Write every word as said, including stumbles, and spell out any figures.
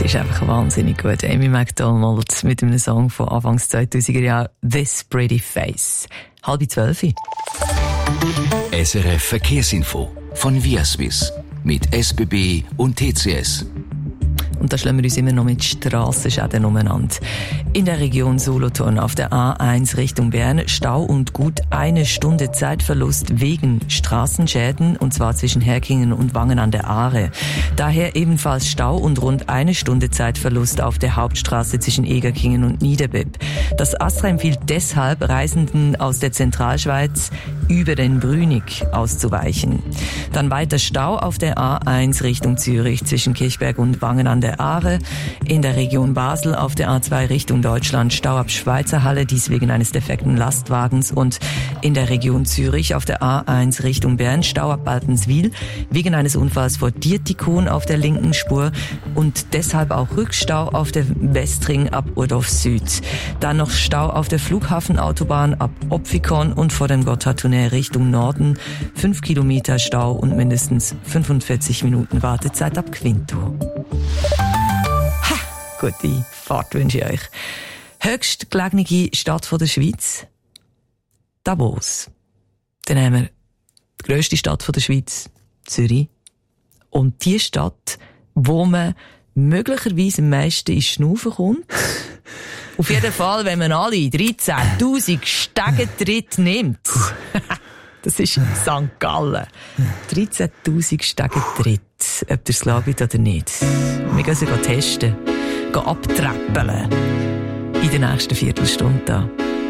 ist einfach wahnsinnig gut. Amy Macdonald mit einem Song von Anfangs zweitausender Jahre, This Pretty Face. Halb zwölf. S R F Verkehrsinfo von Viaswiss mit S B B und T C S. Und da schlagen wir uns immer noch mit Strassenschäden umeinander. In der Region Solothurn auf der A eins Richtung Bern Stau und gut eine Stunde Zeitverlust wegen Straßenschäden, und zwar zwischen Herkingen und Wangen an der Aare. Daher ebenfalls Stau und rund eine Stunde Zeitverlust auf der Hauptstraße zwischen Egerkingen und Niederbipp. Das ASTRA empfiehlt deshalb, Reisenden aus der Zentralschweiz über den Brünig auszuweichen. Dann weiter Stau auf der A eins Richtung Zürich zwischen Kirchberg und Wangen an der Aare. In der Region Basel auf der A zwei Richtung Deutschland Stau ab Schweizerhalle, dies wegen eines defekten Lastwagens. Und in der Region Zürich auf der A eins Richtung Bern Stau ab Baltenswil wegen eines Unfalls vor Dietikon auf der linken Spur und deshalb auch Rückstau auf der Westring ab Urdorf Süd. Dann noch Stau auf der Flughafenautobahn ab Opfikon und vor dem Gotthardtunnel Richtung Norden. Fünf Kilometer Stau und mindestens fünfundvierzig Minuten Wartezeit ab Quinto. Ha, gute Fahrt wünsche ich euch. Höchstgelegene Stadt der Schweiz? Davos. Dann haben wir die grösste Stadt der Schweiz, Zürich. Und die Stadt, wo man möglicherweise am meisten ins Schnaufen kommt. Auf jeden Fall, wenn man alle dreizehntausend Stegentritte nimmt. Das ist Sankt Gallen. dreizehntausend Stegentritte. Ob ihr es glaubt oder nicht. Wir gehen sie testen. Gehen abträppeln. In der nächsten Viertelstunde.